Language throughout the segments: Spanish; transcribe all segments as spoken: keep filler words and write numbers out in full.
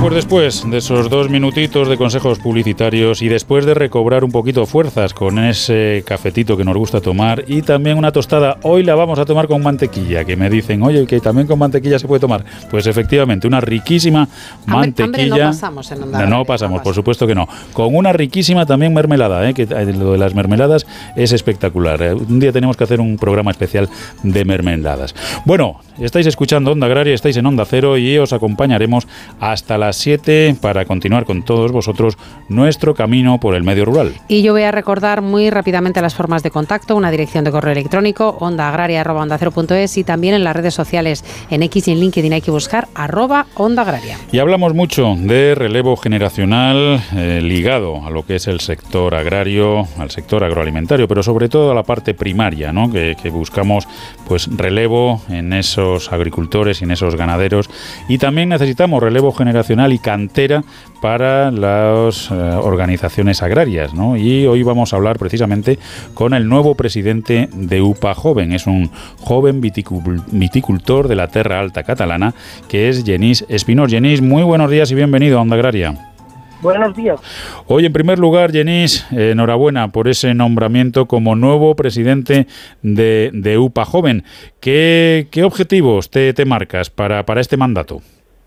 pues después de esos dos minutitos de consejos publicitarios y después de recobrar un poquito fuerzas con ese cafetito que nos gusta tomar y también una tostada, hoy la vamos a tomar con mantequilla, que me dicen, oye, que también con mantequilla se puede tomar. Pues efectivamente, una riquísima mantequilla. Hambre, hambre no pasamos en Onda No, Agraria, no pasamos, no por supuesto que no. Con una riquísima también mermelada, ¿eh? Que lo de las mermeladas es espectacular. Un día tenemos que hacer un programa especial de mermeladas. Bueno, estáis escuchando Onda Agraria, estáis en Onda Cero y os acompañaremos hasta las siete para continuar con todos vosotros nuestro camino por el medio rural. Y yo voy a recordar muy rápidamente las formas de contacto, una dirección de correo electrónico, ondaagraria arroba onda cero punto es, y también en las redes sociales, en X y en LinkedIn hay que buscar arroba Onda Agraria. Y hablamos mucho de relevo generacional eh, ligado a lo que es el sector agrario, al sector agroalimentario, pero sobre todo a la parte primaria, ¿no? Que, que buscamos pues relevo en esos agricultores y en esos ganaderos, y también necesitamos relevo generacional y cantera para las eh, organizaciones agrarias, ¿no? Y hoy vamos a hablar precisamente con el nuevo presidente de U P A Joven. Es un joven viticul- viticultor de la Terra Alta catalana, que es Genís Espinós. Genís, muy buenos días y bienvenido a Onda Agraria. Buenos días. Hoy, en primer lugar, Genís, eh, enhorabuena por ese nombramiento como nuevo presidente de, de U P A Joven. ¿Qué, qué objetivos te, te marcas para, para este mandato?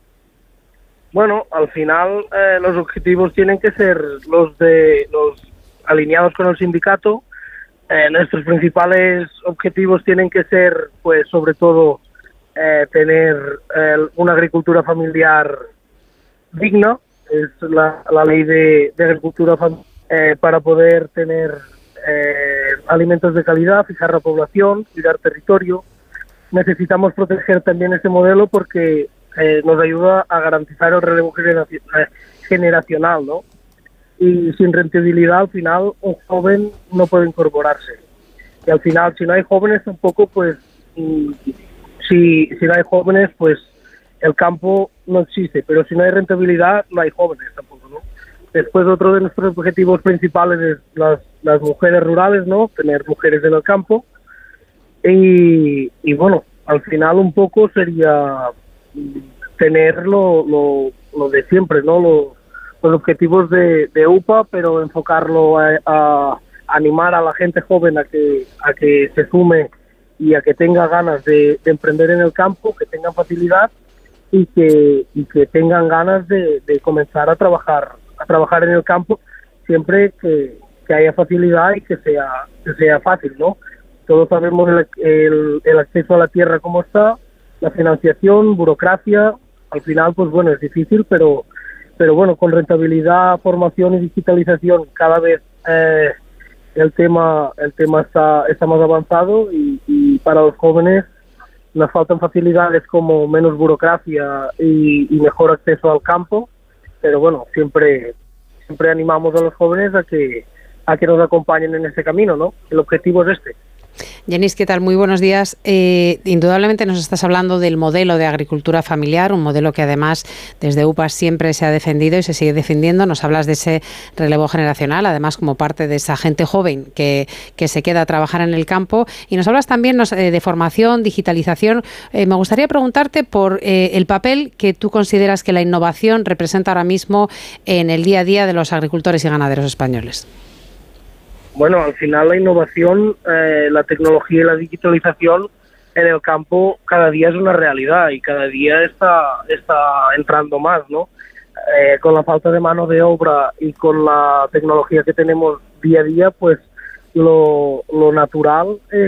Bueno, al final eh, los objetivos tienen que ser los de los alineados con el sindicato. Eh, nuestros principales objetivos tienen que ser, pues, sobre todo, eh, tener eh, una agricultura familiar digna. Es la, la ley de, de agricultura familiar, eh, para poder tener eh, alimentos de calidad, fijar la población, cuidar territorio. Necesitamos proteger también este modelo porque eh, nos ayuda a garantizar el relevo generaci- generacional, ¿no? Y sin rentabilidad, al final, un joven no puede incorporarse. Y al final, si no hay jóvenes, tampoco, pues, mm, si, si no hay jóvenes, pues, el campo no existe. Pero si no hay rentabilidad, no hay jóvenes tampoco, ¿no? Después, otro de nuestros objetivos principales es las, las mujeres rurales, ¿no? Tener mujeres en el campo. Y, y bueno, al final un poco sería tener lo, lo, lo de siempre, ¿no? Los, los objetivos de, de U P A, pero enfocarlo a, a animar a la gente joven a que a que se sume y a que tenga ganas de, de emprender en el campo, que tengan facilidad y que y que tengan ganas de, de comenzar a trabajar a trabajar en el campo, siempre que, que haya facilidad y que sea que sea fácil, ¿no? Todos sabemos el, el, el acceso a la tierra cómo está, la financiación, burocracia. Al final, pues bueno, es difícil, pero pero bueno, con rentabilidad, formación y digitalización, cada vez eh, el tema el tema está está más avanzado y, y para los jóvenes nos faltan facilidades como menos burocracia y, y mejor acceso al campo. Pero bueno, siempre siempre animamos a los jóvenes a que a que nos acompañen en este camino, ¿no? El objetivo es este. Genís, ¿qué tal? Muy buenos días. Eh, indudablemente nos estás hablando del modelo de agricultura familiar, un modelo que además desde U P A siempre se ha defendido y se sigue defendiendo. Nos hablas de ese relevo generacional, además como parte de esa gente joven que, que se queda a trabajar en el campo. Y nos hablas también nos, eh, de formación, digitalización. Eh, me gustaría preguntarte por eh, el papel que tú consideras que la innovación representa ahora mismo en el día a día de los agricultores y ganaderos españoles. Bueno, al final la innovación, eh, la tecnología y la digitalización en el campo cada día es una realidad y cada día está está entrando más, ¿no? Eh, con la falta de mano de obra y con la tecnología que tenemos día a día, pues lo, lo natural es